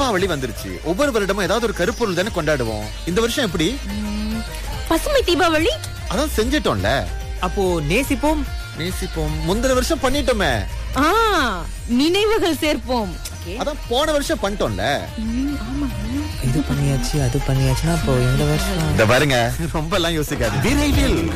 தீபாவளி வந்துருச்சு. ஒவ்வொரு வருடமும் ஏதாவது ஒரு கருப்பொருள் தானே கொண்டாடுவோம். இந்த வருஷம் எப்படி? பசுமை தீபாவளி. அதான் செஞ்சிட்டோம்ல. அப்போ நேசிப்போம். முந்தின வருஷம் பண்ணிட்டோமே. நினைவுகள் சேர்ப்போம். அதான் போன வருஷம் பண்ணிட்டோம்ல. இது பண்ணியாச்சு அது பண்ணியாச்சுன்னா அப்போ இந்த வருஷம் இந்த பாருங்க, ரொம்ப எல்லாம் யோசிக்காது. விரைவில்